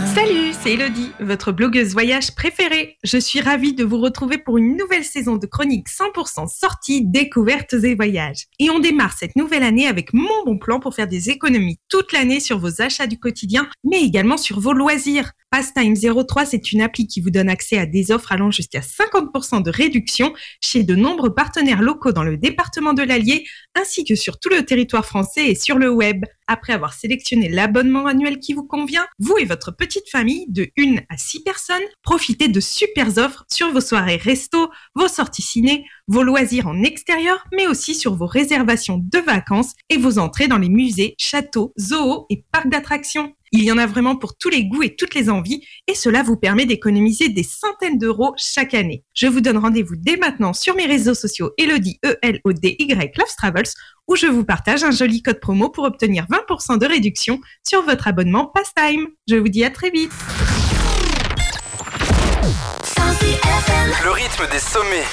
Salut, c'est Elodie, votre blogueuse voyage préférée. Je suis ravie de vous retrouver pour une nouvelle saison de chroniques 100% sorties, découvertes et voyages. Et on démarre cette nouvelle année avec mon bon plan pour faire des économies toute l'année sur vos achats du quotidien, mais également sur vos loisirs. Pastime 03, c'est une appli qui vous donne accès à des offres allant jusqu'à 50% de réduction chez de nombreux partenaires locaux dans le département de l'Allier, ainsi que sur tout le territoire français et sur le web. Après avoir sélectionné l'abonnement annuel qui vous convient, vous et votre petite famille de 1 à 6 personnes, profitez de super offres sur vos soirées resto, vos sorties ciné, vos loisirs en extérieur, mais aussi sur vos réservations de vacances et vos entrées dans les musées, châteaux, zoos et parcs d'attractions. Il y en a vraiment pour tous les goûts et toutes les envies, et cela vous permet d'économiser des centaines d'euros chaque année. Je vous donne rendez-vous dès maintenant sur mes réseaux sociaux Elodie, ELODY, Loves Travels, où je vous partage un joli code promo pour obtenir 20% de réduction sur votre abonnement Pastime. Je vous dis à très vite. Le rythme des sommets.